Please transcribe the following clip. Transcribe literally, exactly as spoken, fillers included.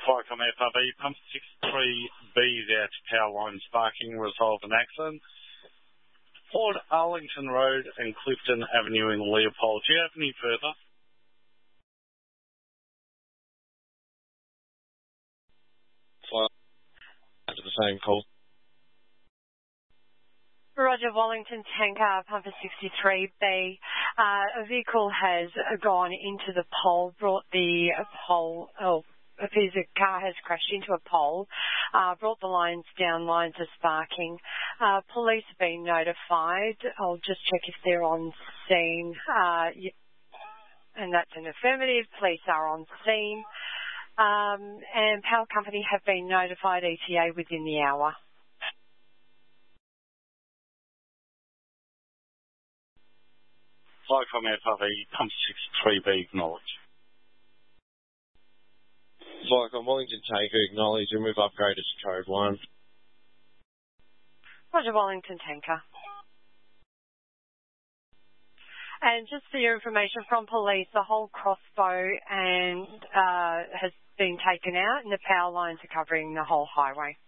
Viacom F R B, pump six three B is out to power line sparking, resolve an accident. Port Arlington Road and Clifton Avenue in Leopold. Do you have any further? Fire to the same call. Roger, Wallington Tanker, pumper sixty-three B. Uh, a vehicle has gone into the pole, brought the pole, oh, appears a car has crashed into a pole, uh, brought the lines down, lines are sparking. Uh, police have been notified. I'll just check if they're on scene. Uh, and that's an affirmative. Police are on scene. Um, and power company have been notified, E T A within the hour. Viacom F R B, pump six three B, acknowledge. Viacom Wellington Tanker, acknowledge, remove upgraded to code one. Roger, Wellington Tanker. And just for your information from police, the whole crossbow and uh, has been taken out and the power lines are covering the whole highway.